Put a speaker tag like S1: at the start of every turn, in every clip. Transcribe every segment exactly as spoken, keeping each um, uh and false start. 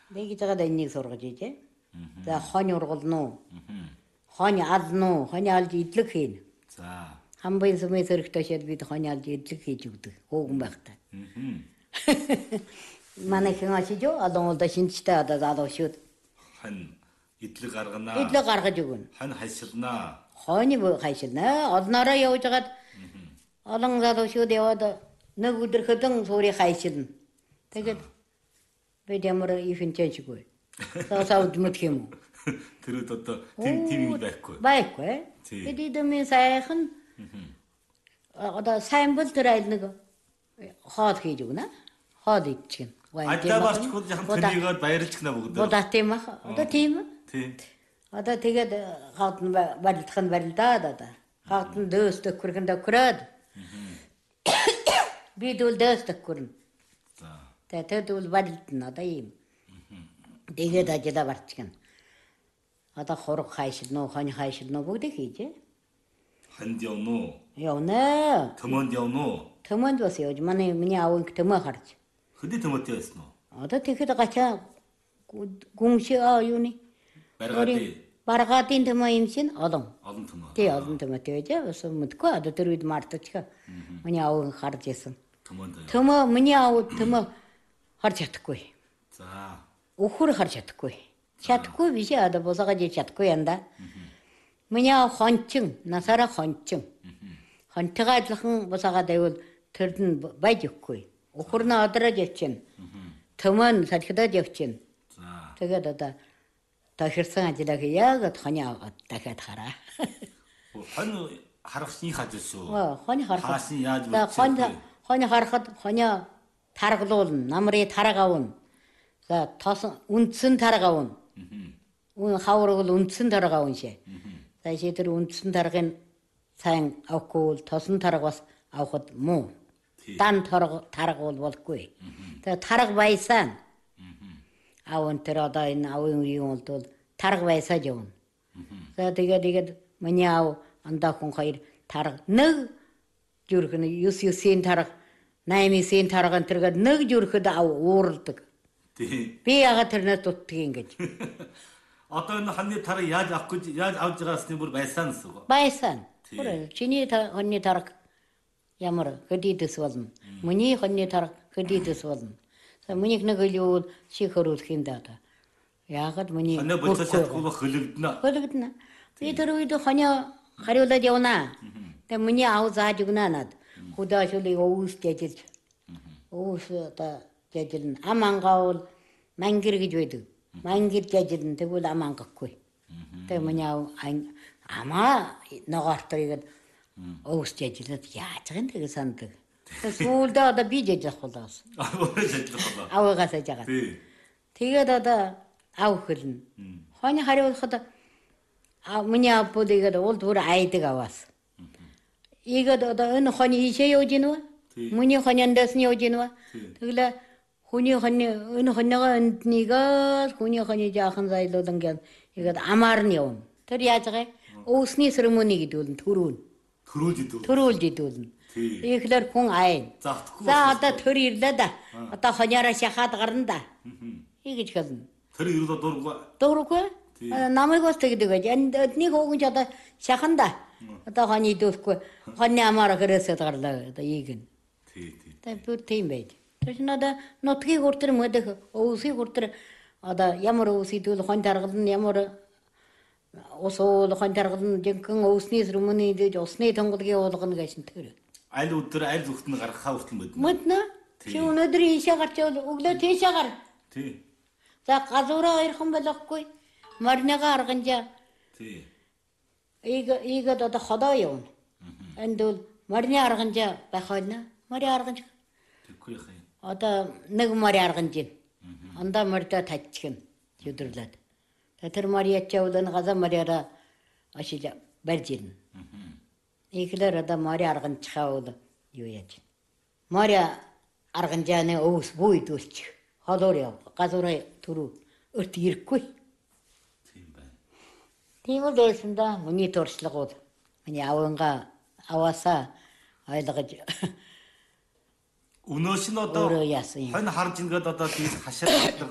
S1: Нэг жагаад энийг сургаж ижээ. За хонь ургална уу? Хонь ална уу? Хонь алж идлэг хийнэ.
S2: За.
S1: Хамгийн сүмээс өргөтөшөд бид хонь алж идлэг хийж өгдөг. Хөөгөн байхдаа. Манай хэн ашижоо алон удаа шинжтэй одоо залуу шүүд.
S2: Хонь идлэг гаргана.
S1: Идлэг гаргаж өгнө.
S2: Хонь хайшилнаа.
S1: Хонь хайшилнаа. Олноороо явж хагаад олон залуу шүүд яваад нэг өдөр хөдөн суурийг хайшилна. Тэгээд бид ямар ифэнчээшгүй. Саусаад мэдх юм уу?
S2: Тэрүүд одоо тийм тийм юм байхгүй.
S1: Байхгүй. Бид идэмээ сайхан одоо сайн бол тэр айл нэг хоод хийж өгнө. Хоод идчихнэ.
S2: Адаа барчгүй яхан тэрийгээр баярлж гэнэ бүгд.
S1: Бодаа тийм ах. Одоо тийм.
S2: Тийм.
S1: Одоо тэгээд хаад нь барилдах нь барилдаад одоо. Хаад нь дөөстө хүрхэнд өгрөөд. Бид үл дөөстө хүрнэ.
S2: За.
S1: Тэгээд үл барилдана одоо юм. Тэгээд ажила барчгана. Одоо хург хайшилна уу, хонь хайшилна уу бүгдийг хийжээ.
S2: Хонд явна уу?
S1: Явна.
S2: Төмөнд явна уу?
S1: Төмөнд бас явж манай миний аавын төмөө харж.
S2: Хөдөө төмөд яасан уу?
S1: Одоо тэгэхэд гачаа гүншээ аа юуны.
S2: Баргаадын.
S1: Баргаадын төмөө юм шин олон.
S2: Олон төмөө.
S1: Тий олон төмөө тэгэж бас мэдгүй одоо тэр үед мартчих. Миний аавын харж исэн.
S2: Төмөнд.
S1: Төмөө миний аав төмөө харж чадахгүй.
S2: За.
S1: Өхөр харж чадахгүй. Чадахгүй биш одоо босоогож чадахгүй янда. Миний аав хончин, насаараа хончин. Хонтойгоо адилхан босоогаад байвал тэрд нь байж өгөхгүй. Өхөр нь одроож явчихна. Төмөө нь салхидаад явчихна.
S2: За.
S1: Тэгээд одоо тохирсон ажиллаа хийя гэд хоны аваад дахиад хараа.
S2: Хонь харахсны хажил шүү.
S1: Оо, хоны харах.
S2: Хаасын яаж
S1: За хони хони харахад хонио таргалуулна, намрыг тараг авна. За тос үндсэн тараг авна. Үн хаврыг бол үндсэн тараг авна шээ. За шийдэр үндсэн таргын сайн авахгүй бол тосон тараг бас авахд муу. Дан тараг тараг бол болохгүй. Тэгээ тараг байсан. Аван тэр одоо энэ авын үеийн бол тараг байсаж явна. За тэгээд тэгээд миний аав андаа хүн хоёр тараг нэг жүрхнэ юс юсийн тараг наймын тарган тэргээд нэг жүрхэд ав уурладаг.
S2: Тийм.
S1: Би ягаад тэрнээс дутдаг ингэж.
S2: Одоо энэ хоньны тараг яаж авах гэж яаж авч байгаасны бүр байсан гэсэн үг.
S1: Байсан. Бүр чиний хоньны тараг ямар хөдийдэс болно. Миний хоньны тараг хөдийдэс болно. За миний нэг л чих хөрүүлэх юм даа. Яагаад миний
S2: хоньны боцосохгүй хөлөгдөнө.
S1: Хөлөгдөнө. Би тэр үед хоньо хариулаад явна. Тэгээ миний аав зааж өгнө надад. Худаашулыг өвөс жажилж. Өвөс одоо жажилна. Ам ангаавал мангэр гэж байдаг. Мангэр жажилна. Тэгвэл ам ангахгүй. Тэгээ миний аав амаа ногоортой гээд өвөс жажилаад яаж гэн тэгээ санддаг. Сүүлдээ одоо би жажилах болоос.
S2: Аваа жажилах болоо.
S1: Аваагаас жагаад. Тэгээд одоо ав хөлнө. Хонь хариулахад миний аав бүлэгээд уул бүр айдаг аваас. Ийгээд одоо энэ хонь ийшээ явж гинв. Миний хоньондоос нь явж гинв. Тэглээ хүний хонь энэ хоньноо энднийгээ хүний хонь жаахан зайлуулан гээд ийгээд амаар нь явна. Тэр яаж байгаа? Өвсний церемони гэдэг нь төрүүн.
S2: Төрүүлж идвэл.
S1: Төрүүлж идвэл. Ихлээр хүн айн. За одоо төр ирлээ да. Одоо хоньороо шахаад гарна да. Ийгэж хэлнэ.
S2: Тэр ирлээ дурггүй.
S1: Дурггүй. Намайг бас тэгдэг байж. Эднийг хөөгч одоо шаханда. Одоо хонь идүүлэхгүй. Хоньны амаараа хэрэгсэд гарлаа. Одоо ийгэн.
S2: Тий, тий.
S1: Тэр бүр тийм байж. Тэр нь одоо нутгийн хүртэр мэдэх өвсний хүртэр одоо ямар өвс идвэл хонь таргална ямар усуул хонь таргална жинхэнэ өвсний церемони дэж усны тонголгийн уулгана гэж тэр.
S2: Аль өдөр аль зүгт нь гаргахаа хүртэл мэднэ.
S1: Мэднэ. Чи өнөөдөр ийшээ гарч өглөө тийшээ гар.
S2: Тий.
S1: За газураа хоёрхан болохгүй. Марнага арганжаа.
S2: Тий.
S1: Ийг ийгэд одоо ходоо явна. Энд бол марны арганжаа байх байна. Мари арганж.
S2: Тэггүй яах юм.
S1: Одоо нэг мари арганж байна. Андаа марда таччихна. Зүдэрлээд. Тэр мари ячаул н газа мариара ашиг барьж ирнэ. Ихлээр одоо мари арганжхаа бол юу яаж. Мари арганжааны өвс бүйд үлчих. Холоор яв. Газураа түрүү өрт ирэхгүй.
S2: Тийм байна.
S1: Тийм л байсан да. Миний туршлага бол миний аванга аваасаа ойлгож
S2: Өнөөс нь одоо
S1: өөрөө яасан юм.
S2: хонь харж ингээд одоо тийш хашаад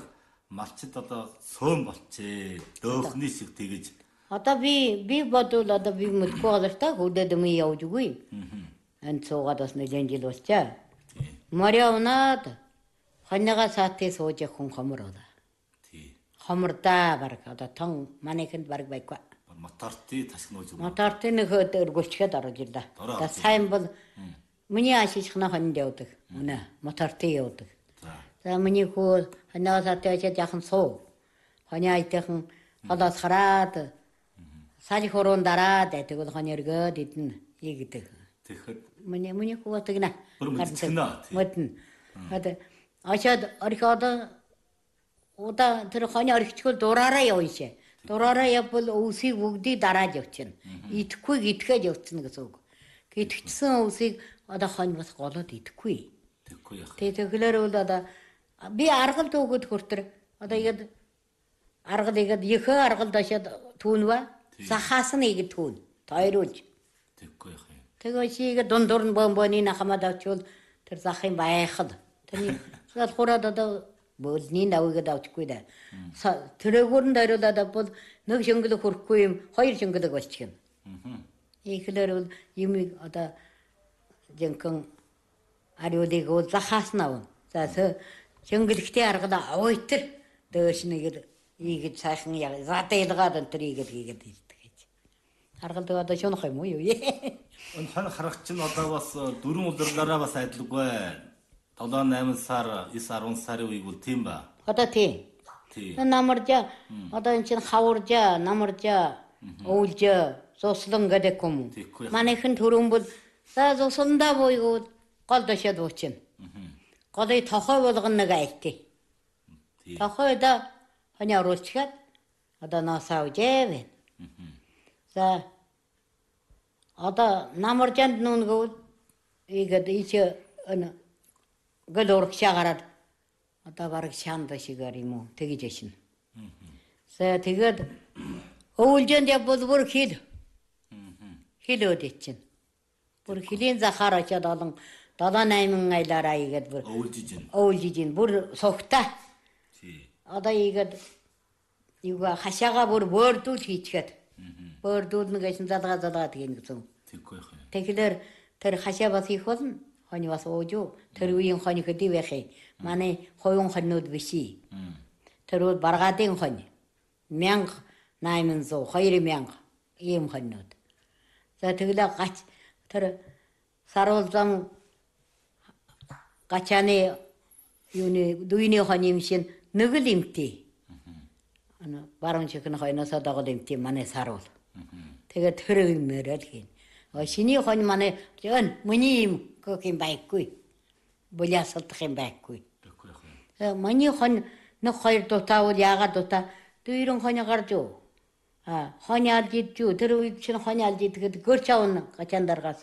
S2: малчид одоо сөөн болчээ. Дөөхний шиг тэгэж.
S1: Одоо би би бодвол одоо би мэдгүй болоо та хөдөөд юм явж үгүй. Энд цуугаад бас нэгэн жил болчаа. Моря унаад хоньяга саатыг сууж хүн хомор болоо.
S2: Тий.
S1: Хомордаа баг одоо тон манайханд баг байхгүй.
S2: Мотортой тасгнууж өгнө.
S1: Мотортой нэг өргөлчгээд орж ирлаа. Одоо сайн бол миний ашигчна хонд явдаг. Үнэ мотортой явдаг. За миний хөө хоньяга саатыг очиад яхан суу. Хоньяа айтайхан холоос хараад сали хорон дараад тэгвэл хонь өргөөд идэн ийгдэг.
S2: Тэгэхэд
S1: Миний миний хөө тэгнэ.
S2: Мэднэ.
S1: Мэднэ. Одоо очиад орхиод удаа тэр хонь орхичгүй дураараа явна шээ. Дураараа явбал өвсийг бүгдийг дараад явчихна. Идэхгүй идэхэд явчихна гэсэн үг. Идэхсэн өвсийг одоо хонь бас голоод идэхгүй.
S2: тэгэхгүй яах.
S1: Тэг тэгэхээр бол одоо би аргал дүүгд хүртэр одоо игээд аргал игээд ихэ аргал дашаад түүнва сахаас нь игээд түүн тойруулж
S2: Тэгэхгүй яах юм.
S1: тэгээ чигээ дундуур нь бомбоны нахамад авчвал тэр захын байхад тэрний сал хураад одоо бөлний давыгээд авчихгүй да. Тэрэгүүр нь дайруулаад бол нэг шөнгөлөг хөрөхгүй юм хоёр шөнгөлөг болчихно. Ихлээр бол юм одоо жинхэнэ ариулыг бол захаас нь авна. За шөнгөлөгтэй аргал авойтер дөөш нэгээр ийгэж сайхан яа задайлгаад энэ ийгээд хийгээд ирдэг гэж. Аргал дөө одоо шунах юм уу юу?
S2: Энэ хон харах чинь одоо бас дөрвөн удирлаараа бас адилгүй. долоо найман сар, девять арван сарын үеиг бол тийм ба.
S1: Одоо тийм.
S2: Тий.
S1: Намаржа одоо энэ чинь хаваржа, намаржа, өвлжа, зуслан гэдэг юм. Манайхан төрөн бол за зусландаа буйгууд гол дашаад уучна. Голыг тохой болгоно нэг айтий. Тохойда хони оруулчихад одоо насаа үжээ байна. За одоо намаржанд нүнгөө игээд ич өн гол урагшаа гараад одоо бараг шаанд шигээр юм уу тэгэж яшин. За тэгээд өвлжэнд явбал бүр хил. Хил өдөж чинь. Бүр хилийн захаар очиад олон долоо найман айлаараа игээд бүр
S2: өвлжиж байна.
S1: өвлжиж ин бүр согтаа.
S2: Тий.
S1: Одоо игээд юуга хашаага бүр бөөрдүүл хийчихэд. Бөөрдүүлнэ гэсэн залгаа залгаа тийм гэсэн.
S2: Тэгэхгүй яах юм.
S1: Тэгэхээр тэр хашаа бас их болно. Хони бас оожоо. Тэр үеийн хони хэдий байх юм. Манай хоёрын хоньнууд биш. Тэр бол баргаадын хонь. мянга найман зуун, хоёр мянга ийм хоньнууд. За тэглээ гач тэр саруул зам гачааны юуны дуйны хонь юм шин нэг л имтэй. Ана баруун чихэн хойноосоо дагал имтэй манай саруул. Тэгээд тэр юмэрэл хийн. Шиний хонь манай өн миний юм гэх юм байхгүй. Булясалдах юм байхгүй.
S2: Тэгэхгүй яах юм.
S1: Миний хонь нэг хоёр дутаа бол яагаад дутаа дөрөн хонь гарч юу. А хонь алж идчихв. Тэр үед чинь хонь алж идэхэд гөрч авна гачаан даргаас.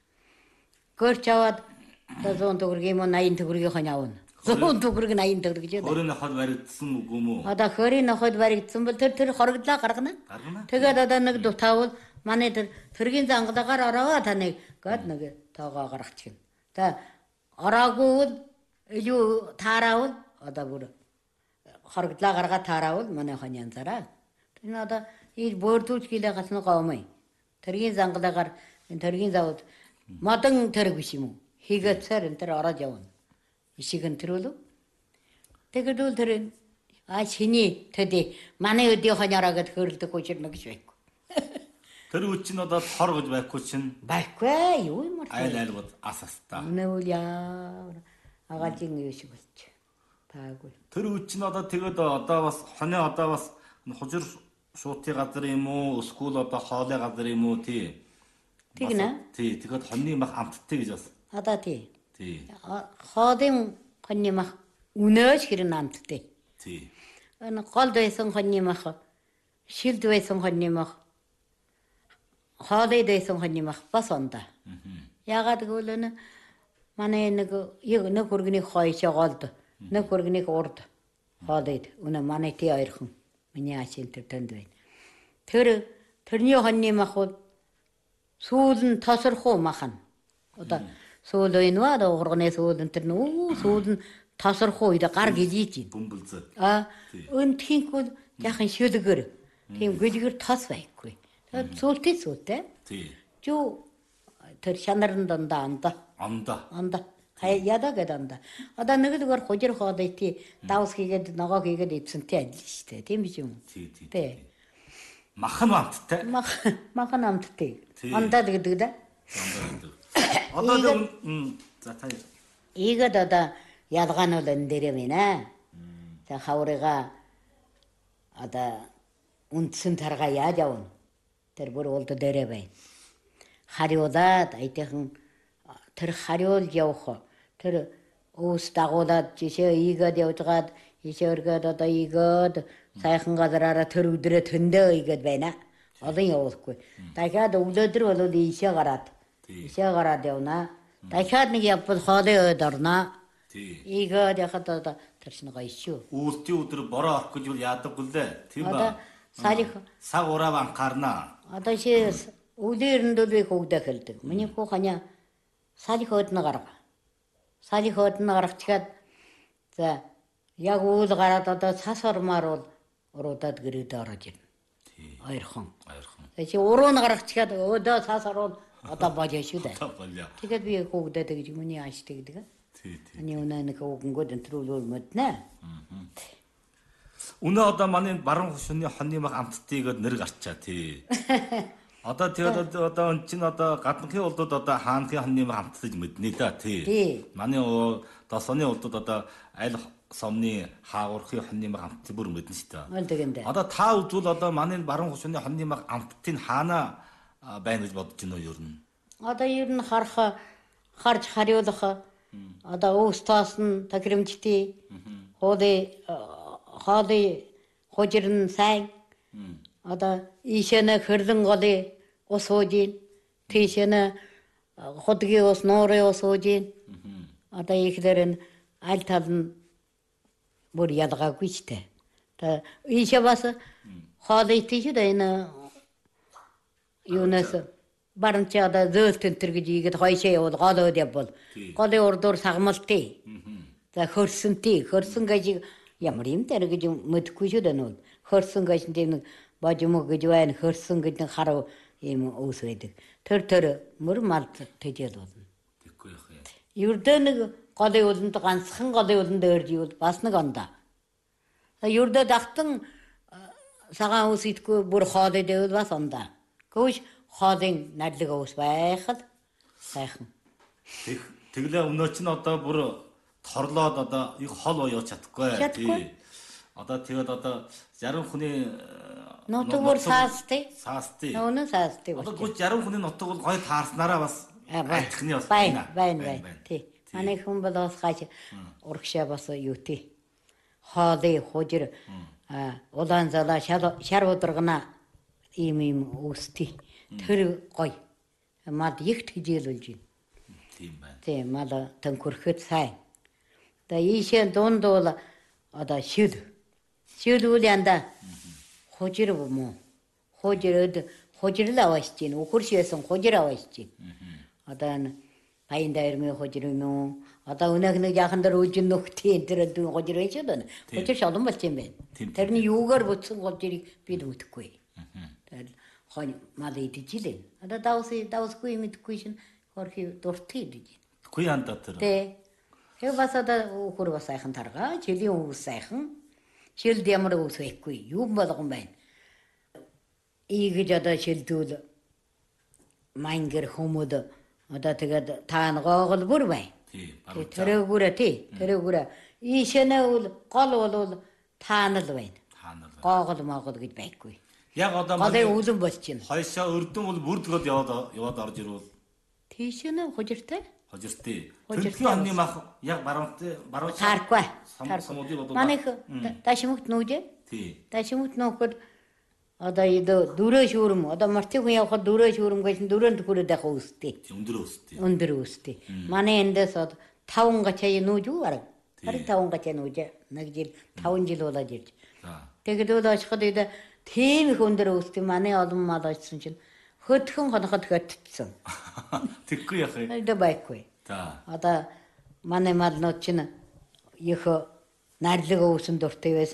S1: Гөрч аваад зүүн төгрөгийн юм eighty төгрөгийн хонь авна. зүүн төгрөг нь eighty төгрөг гэж.
S2: Хорийн хол баригдсан үгүй юм уу?
S1: Одоо хорийн хол баригдсан бол тэр тэр хорогдлаа гаргана.
S2: Гаргана.
S1: Тэгээд одоо нэг дутаа бол манай тэр тэргийн зангалагаар ороо таныг гээд нэг тоогоо гаргачихна. За ороогүй бол илүү таараавал одоо бүр хорогдлаа гаргаад таараавал манай хонь янзараа. Тэр одоо ил бөөрдүүлж гэлээ гасна гоомой. Тэргийн зангалагаар энэ тэргийн завд модон тэрэг биш юм уу? Хийгээцээр энэ тэр ороод явна. Ишигэн тэрүүлв. Тэгээд үл тэр а шиний төдий манай өдөө хоньороо гэд хөрөлдөг хүчирнэ гэж байхгүй.
S2: Тэр үуч нь одоо хор гэж байхгүй чинь
S1: Байхгүй юу юм бол.
S2: айл айлбод асаста.
S1: Өнөө үл яа агаажин юу шиг болчих. Таагүй.
S2: Тэр үуч нь одоо тэгээд одоо бас хоны одоо бас хужир шуутын газар юм уу? Эсвэл одоо хоолой газар юм уу? Тий.
S1: Тэгнэ.
S2: Тий. Тэгээд хоны мах амттай гэж бас.
S1: Одоо тий.
S2: Тий.
S1: Хоодын хоньны мах үнөөж хэрэг намттай.
S2: Тий.
S1: Энэ гол байсан хоньны мах, шилд байсан хоньны мах, хоолой байсан хоньны мах бас онда. Ягаад гэвэл энэ манай нэг нэг хөргөний хойшоо голд, нэг хөргөний урд хоолойд үнэ манай тий хоёрхан миний ашин тэр тэнд байна. Тэр тэрний хоньны мах бол сүүл нь тосорхоо махан. Одоо сүүл өнөө одоо урганы сүүл энэ тэр нүү сүүл нь тосрох үед гар гэлийж байна.
S2: Бөмбөлзөө.
S1: А өнтхийхүүд яхан шүлгэр. Тийм гэлгэр тос байхгүй. Тэгээд сүултээ сүултээ.
S2: Тий.
S1: Жу тэр шанарын дандаа анда.
S2: Анда.
S1: Анда. Хай яда гэдэг анда. Одоо нэгдүгээр хужир хоодой тий давс хийгээд ногоо хийгээд эцэнтэй адил шүү дээ. Тийм биш юм.
S2: Тий, тий.
S1: Тий.
S2: Махан амттай.
S1: Мах махан амттай.
S2: Тий.
S1: Андаа гэдэг да.
S2: Анда гэдэг. Одоо л м за та
S1: Ийгэд одоо ялгаа нь бол энэ дээрээ байна. За хаврыга одоо үндсэн тарга яаж явна? Тэр бүр улд дээрээ байна. Хариулаад айтайхан тэр хариулж явах тэр өөс дагуулад жишээ ийгээд явжгаад ишээ өргөд одоо ийгээд сайхан газараараа тэр өдрөө төндөө ийгээд байна. Олон явуулахгүй. Дахиад өглөөдөр бол ийшээ гараад ийшээ гараад явна. Дахиад нэг явбал хоолой өд орно.
S2: тий.
S1: Ийгээд яхад одоо тэр чинь гоё шүү.
S2: Үйлтийн өдөр бороо орох гэж бол яадаг гэлээ. Тийм
S1: Одоо
S2: ба.
S1: салих
S2: Саг урав анхаарна.
S1: одоо чи өвлөөрөнд л их хөвдө хэлдэг. Миний хүү ханя салих өднө гарга. Салих өднө гаргачаад за яг үйл гараад одоо цас ормаар бол уруудад гэрээд орож ирнэ.
S2: Тий.
S1: Ойрхон.
S2: Ойрхон.
S1: Тэгээ чи уруу гаргачаад өдөө цас орвол одоо божоо шүү дээ.
S2: Та болё.
S1: Тэгээд би хөвдөд гэж миний ааштай гэдэг.
S2: Тий, тий.
S1: Ани өнөө нэг хөвгөнгөд энтрүүлүүл мэднэ.
S2: Үнэ одоо манай баруун хушууны хоньны мах амттайгээд нэр гарчаа тий. Одоо тэгээд одоо эн чинь одоо гадныхын улдууд одоо хаанхын хоньны мах амттайж мэднэ да тий.
S1: Тий.
S2: Манай досооны улдууд одоо аль сомны хаагуурхын хоньны мах амттай бүр мэднэ шүү дээ.
S1: Ол тэгэндээ.
S2: Одоо та үзвэл одоо манай баруун хушууны хоньны мах амттын хаана байна гэж бодож байна уу ер нь?
S1: Одоо ер нь харах харж хариулах одоо өөстөөс нь тохиромжтой хоолой хоолой хожирн сайн одоо ийшэнэ хэрлэн голы ус уужин тийшэнэ ходгийн ус нуурын ус уужин одоо ихлэр нь аль тал нь бүр ялгаагүй ч тэ. Та ийшээ бас хоолой тийш энэ юунаас баримч одоо зөөлтөн тэр гэж ийгэд хойшоо явал гол өд явбал голын урдуур сагмалтай. За хөрсөнтэй хөрсөн гэж ямар юм тэр гэж мэдгүй шүү дээ нөө. Хөрсөн гэж тийм нэг божмог гэж байна. Хөрсөн гэж нэг харав ийм өөс байдаг. Тэр тэр мөр мал тэжэл болно.
S2: Тэгэхгүй яах юм.
S1: Ердөө нэг голын үлэнд ганцхан голын үлэнд өрж ивэл бас нэг ондоо. Ердөө дагтан цагаан ус идгүй бүр хоолой дэвэл бас ондоо. Гүйж хоолын надлаг ус байхад сайхан.
S2: Тэглээ өнөө чинь одоо бүр торлоод одоо их хол оёо чадахгүй.
S1: Чадахгүй.
S2: Одоо тэгээд одоо зарим хүний
S1: Нутаг бүр саастай.
S2: саастай.
S1: Нүүн саастай
S2: Одоо
S1: болж.
S2: гүж зарим хүний нутаг бол гоё таарснараа бас айтхны бас
S1: байна. Байна, байна. Тий. Манай хүн бол бас гаж урагшаа бас юу тий. Хоолой хужир а улаан залаа шар ударгана ийм ийм өстэй. Тэр гоё. Мад ихт хижээлүүлж байна.
S2: тийм байна.
S1: Тий, мал төнхөрөхөд сайн. Та ийшээ дунд бол одоо шил. Шил үл янда хужир бому. Хужирд хужирлаа аваач чинь. Өхөршөөсөн хужир аваач чинь. Одоо баян дайрмын хужир юм. Одоо өнөөх нэг яхан дээр үжин нөхтийн тэр дүү хужир байж байна. Хужир шалан болж юм байна. Тэрний юугаар бүтсэн хужирыг бид мэдхгүй. Тэр хонь мал идчихлээ. Одоо давс давсгүй мэдхгүй шин хорхи дуртай идэж.
S2: Тэгэхгүй янда тэр.
S1: Тэ. Хэв бас одоо хөр бас сайхан тарга. Жилийн өвс сайхан. Шилд ямар өвс байхгүй. Юу болгон байна. Ийгэж одоо шилдүүл мангэр хүмүүд одоо тэгээд таан гоогол бүр бай.
S2: Тий.
S1: Тэрэгүрэ тий. Тэрэгүрэ. Ийшэнэ бол гол бол таанал байна.
S2: Таанал.
S1: Гоогол моогол гэж байхгүй.
S2: Яг одоо
S1: Голын үлэн болчихно.
S2: хойшоо өрдөн бол бүрдгöd яваад яваад орж ирвэл
S1: Тийшэнэ хужиртай.
S2: хожиртэй.
S1: Хожиртай
S2: Төлөвлөлийн хоньны мах яг баруунтай баруун
S1: Тааргүй.
S2: самуудын бодвол
S1: Манайх ташимт нүүжээ.
S2: тий.
S1: Ташимт нөхөд одоо идэ дөрөө шүүрм одоо мартиг хүн явахад дөрөө шүүрм гэсэн дөрөнд хүрээд байх үстэй.
S2: Өндөр өстэй.
S1: Өндөр үстэй. Манай эндээс таван гачаа нүүж үү арга. Харин таван гачаа нүүжээ. Нэг жил таван жил болоод ирж.
S2: За.
S1: Тэгэд бол очиход идэ тийм их өндөр үстэй манай олон мал очсон чинь хөдхөн хоноход хөтцсөн.
S2: Тэгэхгүй яах юм.
S1: Идэ байхгүй.
S2: За.
S1: Одоо манай малнууд чинь их найрлага өвсөн дуртай байсан.